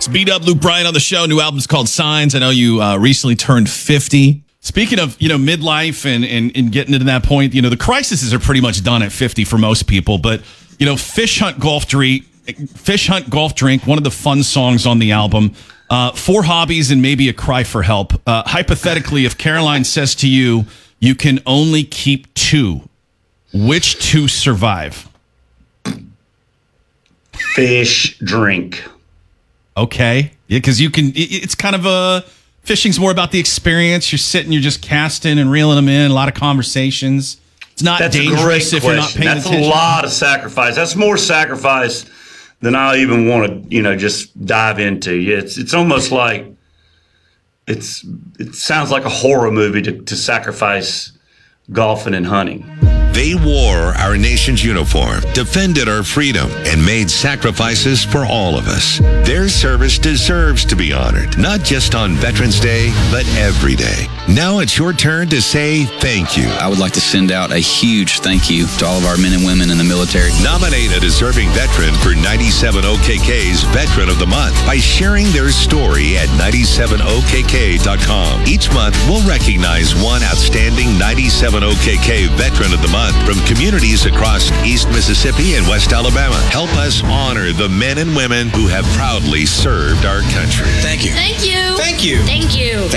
B-Dub, Luke Bryan on the show. New album's called Signs. I know you recently turned 50. Speaking of, midlife and getting to that point, the crises are pretty much done at 50 for most people. But, Fish Hunt Golf Drink, one of the fun songs on the album. 4 hobbies and maybe a cry for help. Hypothetically, if Caroline says to you, you can only keep 2, which 2 survive? Fish, drink. Okay. Yeah, because it's kind of fishing's more about the experience. You're sitting, you're just casting and reeling them in, a lot of conversations. It's not dangerous if you're not paying attention. That's a lot of sacrifice. That's more sacrifice than I even want to, just dive into. It's almost like it sounds like a horror movie to sacrifice golfing and hunting. They wore our nation's uniform, defended our freedom, and made sacrifices for all of us. Their service deserves to be honored, not just on Veterans Day, but every day. Now it's your turn to say thank you. I would like to send out a huge thank you to all of our men and women in the military. Nominate a deserving veteran for 97 OKK's Veteran of the Month by sharing their story at 97okk.com. Each month, we'll recognize one outstanding 97 OKK Veteran of the Month from communities across East Mississippi and West Alabama. Help us honor the men and women who have proudly served our country. Thank you. Thank you. Thank you. Thank you.